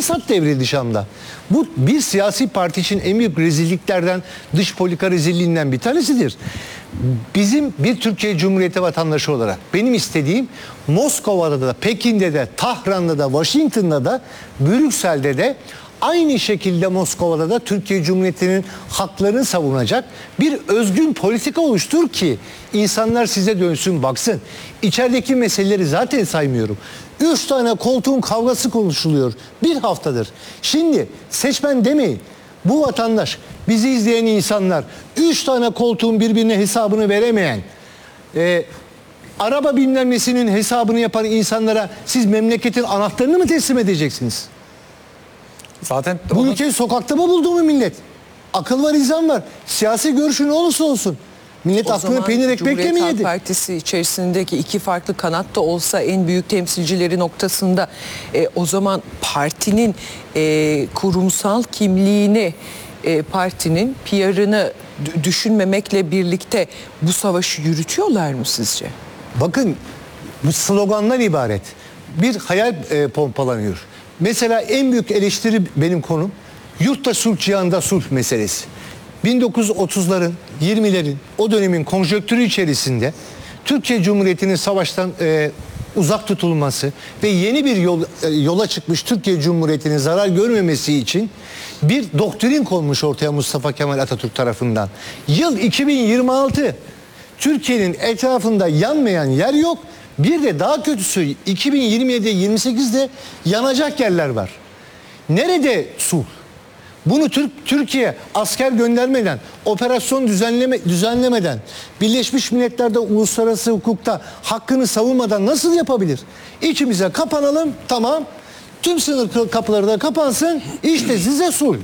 Esad devrildi Şam'da. Bu bir siyasi parti için en büyük rezilliklerden, dış politika rezilliğinden bir tanesidir. Bizim bir Türkiye Cumhuriyeti vatandaşı olarak benim istediğim Moskova'da da, Pekin'de de, Tahran'da da, Washington'da da, Brüksel'de de aynı şekilde Moskova'da da Türkiye Cumhuriyeti'nin haklarını savunacak bir özgün politika oluştur ki insanlar size dönsün baksın. İçerideki meseleleri zaten saymıyorum. 3 tane koltuğun kavgası konuşuluyor bir haftadır. Şimdi seçmen demeyin. Bu vatandaş, bizi izleyen insanlar 3 tane koltuğun birbirine hesabını veremeyen, araba bilmem nesinin hesabını yapan insanlara siz memleketin anahtarını mı teslim edeceksiniz? Zaten Bu ülkeyi sokakta mı buldu mu millet? Akıl var, izan var. Siyasi görüşü ne olursa olsun. Millet aklını peynir ekmekle mi Cumhuriyet yedi? Halk Partisi içerisindeki iki farklı kanat da olsa en büyük temsilcileri noktasında o zaman partinin kurumsal kimliğini, partinin PR'ını düşünmemekle birlikte bu savaşı yürütüyorlar mı sizce? Bakın bu slogandan ibaret. Bir hayal pompalanıyor. Mesela en büyük eleştiri benim konum yurtta sulh, cihanda sulh meselesi. 1930'ların, 20'lerin o dönemin konjonktürü içerisinde Türkiye Cumhuriyeti'nin savaştan uzak tutulması ve yeni bir yola çıkmış Türkiye Cumhuriyeti'nin zarar görmemesi için bir doktrin konmuş ortaya Mustafa Kemal Atatürk tarafından. Yıl 2026. Türkiye'nin etrafında yanmayan yer yok. Bir de daha kötüsü 2027'de 28'de yanacak yerler var. Nerede sulh? Bunu Türkiye asker göndermeden, operasyon düzenlemeden, Birleşmiş Milletler'de uluslararası hukukta hakkını savunmadan nasıl yapabilir? İçimize kapanalım, tamam. Tüm sınır kapıları da kapansın. İşte size sulh.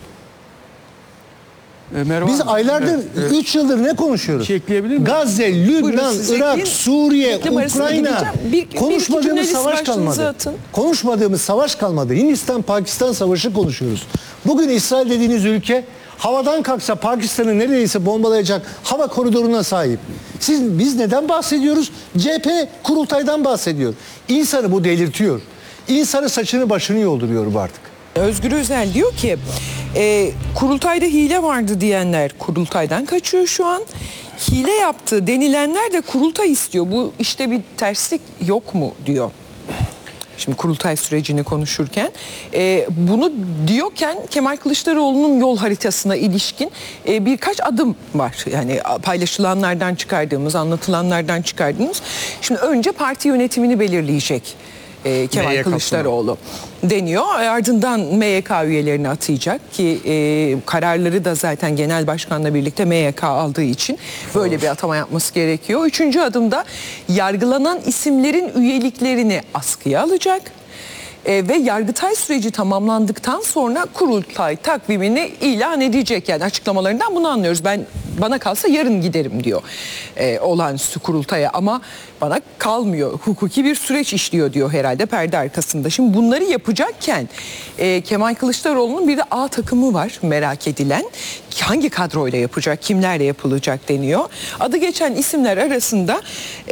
Biz aylardır, 3 yıldır ne konuşuyoruz? şey ekleyebilir miyim? Gazze, Lübnan, Irak, Suriye, Ukrayna. Konuşmadığımız savaş kalmadı. Konuşmadığımız savaş kalmadı. Hindistan, Pakistan savaşı konuşuyoruz. Bugün İsrail dediğiniz ülke havadan kalksa Pakistan'ı neredeyse bombalayacak hava koridoruna sahip. Biz neden bahsediyoruz? CHP kurultaydan bahsediyor. İnsanı bu delirtiyor. İnsanı saçını başını yolduruyor bu artık. Özgür Özel diyor ki kurultayda hile vardı diyenler kurultaydan kaçıyor şu an. Hile yaptı denilenler de kurultay istiyor. Bu işte bir terslik yok mu diyor. Şimdi kurultay sürecini konuşurken bunu diyorken Kemal Kılıçdaroğlu'nun yol haritasına ilişkin birkaç adım var. Yani paylaşılanlardan çıkardığımız, anlatılanlardan çıkardığımız. Şimdi önce parti yönetimini belirleyecek Kemal Kılıçdaroğlu deniyor. Ardından MYK üyelerini atayacak ki kararları da zaten genel başkanla birlikte MYK aldığı için böyle bir atama yapması gerekiyor. Üçüncü adımda yargılanan isimlerin üyeliklerini askıya alacak. Ve Yargıtay süreci tamamlandıktan sonra kurultay takvimini ilan edecek. Yani açıklamalarından bunu anlıyoruz. Bana kalsa yarın giderim diyor olağanüstü kurultaya ama bana kalmıyor. Hukuki bir süreç işliyor diyor herhalde perde arkasında. Şimdi bunları yapacakken Kemal Kılıçdaroğlu'nun bir de A takımı var merak edilen. Hangi kadroyla yapacak, kimlerle yapılacak deniyor. Adı geçen isimler arasında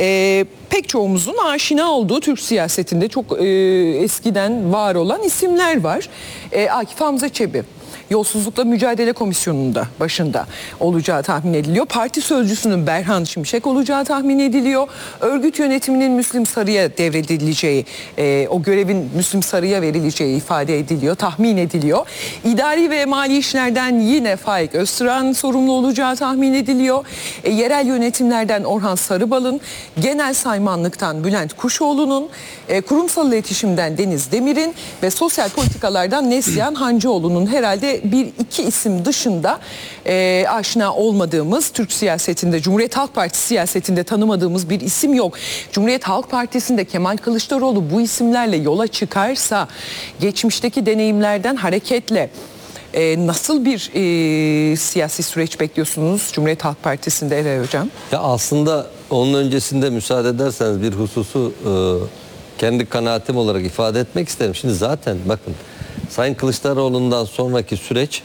pek çoğumuzun aşina olduğu Türk siyasetinde çok eskiden var olan isimler var. Akif Hamza Çebi. Yolsuzlukla Mücadele Komisyonu'nda başında olacağı tahmin ediliyor. Parti sözcüsünün Berhan Şimşek olacağı tahmin ediliyor. Örgüt yönetiminin Müslim Sarı'ya devredileceği, o görevin Müslim Sarı'ya verileceği ifade ediliyor, tahmin ediliyor. İdari ve mali işlerden yine Faik Öztürk'ün sorumlu olacağı tahmin ediliyor. Yerel yönetimlerden Orhan Sarıbal'ın, genel saymanlıktan Bülent Kuşoğlu'nun, kurumsal iletişimden Deniz Demir'in ve sosyal politikalardan Neslihan Hancıoğlu'nun herhalde bir iki isim dışında aşina olmadığımız Türk siyasetinde, Cumhuriyet Halk Partisi siyasetinde tanımadığımız bir isim yok. Cumhuriyet Halk Partisi'nde Kemal Kılıçdaroğlu bu isimlerle yola çıkarsa geçmişteki deneyimlerden hareketle nasıl bir siyasi süreç bekliyorsunuz Cumhuriyet Halk Partisi'nde Eray Hocam? Ya aslında onun öncesinde müsaade ederseniz bir hususu kendi kanaatim olarak ifade etmek isterim. Şimdi zaten bakın Sayın Kılıçdaroğlu'ndan sonraki süreç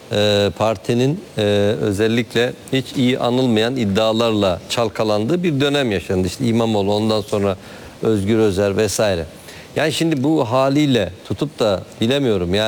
partinin özellikle hiç iyi anılmayan iddialarla çalkalandığı bir dönem yaşandı. İşte İmamoğlu, ondan sonra Özgür Özel vesaire. Yani şimdi bu haliyle tutup da bilemiyorum yani.